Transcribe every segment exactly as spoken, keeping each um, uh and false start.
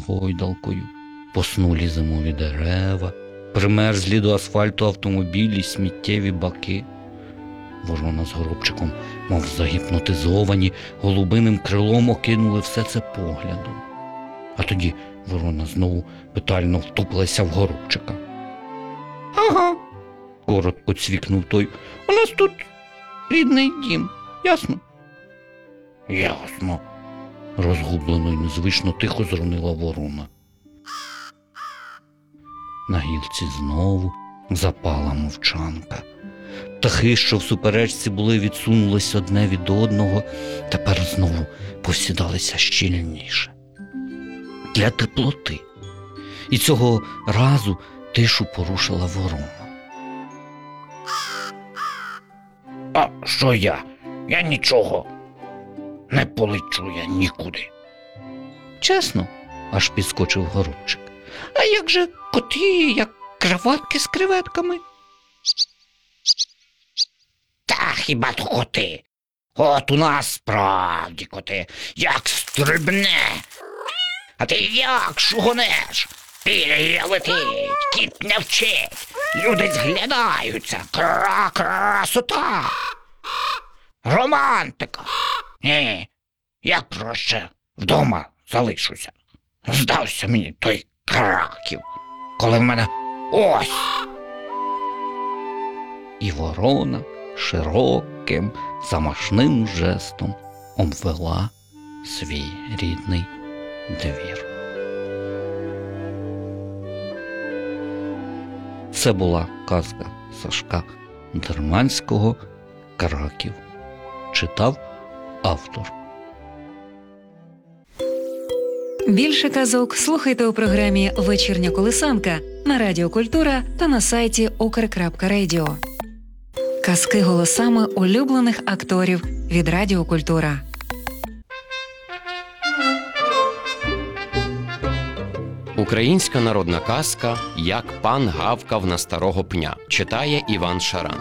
гойдалкою, поснулі зимові дерева, примерзлі до асфальту автомобілі, сміттєві баки. Ворона з Горобчиком, мов загіпнотизовані, голубиним крилом окинули все це поглядом. А тоді ворона знову питально втупилася в Горобчика. «Ага», – коротко цвікнув той, – «у нас тут рідний дім, ясно?» «Ясно», – розгублено й незвично тихо зронила ворона. На гілці знову запала мовчанка. Птахи, що в суперечці були, відсунулись одне від одного, тепер знову посідалися щільніше. Для теплоти. І цього разу тишу порушила ворона. «А що я? Я нічого. Не полечу я нікуди». «Чесно?» – аж підскочив Горобчик. «А як же коти, як краватки з креветками?» «Та хіба то коти? От у нас справді коти, як стрибне! А ти як шугонеш? Пір'я летить, кіт не вчить, люди зглядаються, кра красота! Романтика! Ні, я проще вдома залишуся. Здався мені той Краків, коли в мене ось!» І ворона широким, замашним жестом обвела свій рідний двір. Це була казка Сашка Дерманського «Краків». Читав автор. Більше казок слухайте у програмі «Вечірня колисанка» на Радіо Культура та на сайті укр крапка радіо. Казки голосами улюблених акторів від Радіо Культура. Українська народна казка «Як пан гавкав на старого пня» читає Іван Шаран.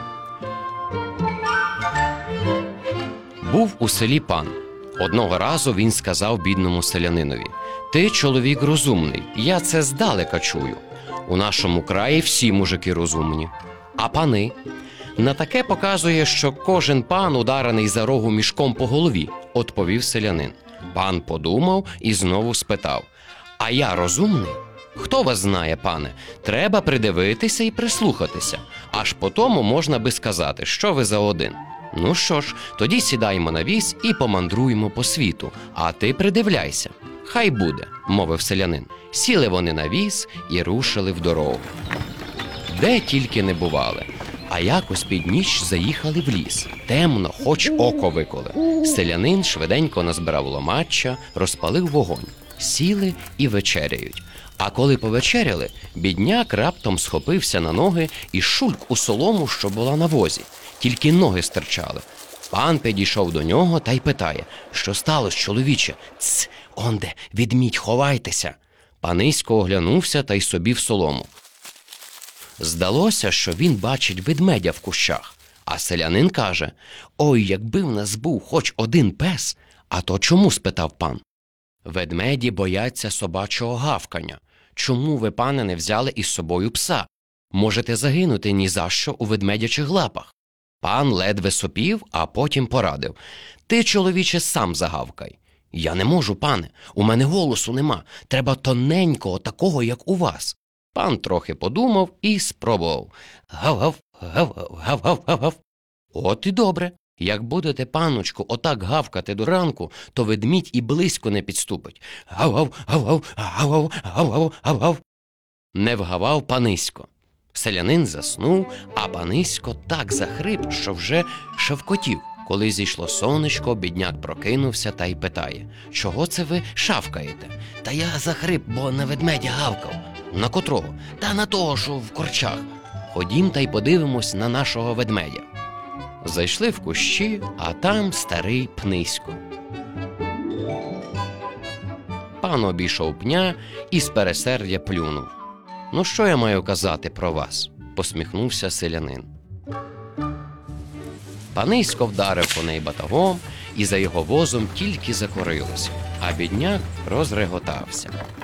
Був у селі пан. Одного разу він сказав бідному селянинові: «Ти чоловік розумний, я це здалека чую. У нашому краї всі мужики розумні. А пани?» «На таке показує, що кожен пан ударений за рогу мішком по голові», – відповів селянин. Пан подумав і знову спитав: «А я розумний?» «Хто вас знає, пане? Треба придивитися і прислухатися. Аж по тому можна би сказати, що ви за один. Ну що ж, тоді сідаймо на віз і помандруємо по світу, а ти придивляйся». «Хай буде», – мовив селянин. Сіли вони на віз і рушили в дорогу. Де тільки не бували. А якось під ніч заїхали в ліс. Темно, хоч око виколи. Селянин швиденько назбирав ломаччя, розпалив вогонь. Сіли і вечеряють. А коли повечеряли, бідняк раптом схопився на ноги і шульк у солому, що була на возі. Тільки ноги стирчали. Пан підійшов до нього та й питає: «Що сталося, чоловіче?» «Цс, онде, відмідь, ховайтеся!» Панисько оглянувся та й собі в солому. Здалося, що він бачить ведмедя в кущах. А селянин каже: «Ой, якби в нас був хоч один пес!» «А то чому?» – спитав пан. «Ведмеді бояться собачого гавкання. Чому ви, пане, не взяли із собою пса? Можете загинути ні за що у ведмедячих лапах». Пан ледве сопів, а потім порадив: «Ти, чоловіче, сам загавкай». «Я не можу, пане, у мене голосу нема, треба тоненького, такого, як у вас». Пан трохи подумав і спробував: «Гав-гав, гав-гав, гав-гав, гав-гав». «От і добре. Як будете, паночку, отак гавкати до ранку, то ведмідь і близько не підступить. Гав-гав, гав-гав, гав-гав, гав-гав, гав-гав». Не вгавав панисько. Селянин заснув, а панисько так захрип, що вже шавкотів. Коли зійшло сонечко, бідняк прокинувся та й питає: «Чого це ви шавкаєте?» «Та я захрип, бо на ведмедя гавкав». «На котрого?» «Та на того, що в корчах». «Ходім та й подивимось на нашого ведмедя». Зайшли в кущі, а там старий пнисько. Пан обійшов пня і з пересердя плюнув. «Ну що я маю казати про вас?» – посміхнувся селянин. Панисько вдарив по неї батогом, і за його возом тільки закорилося, а бідняк розреготався.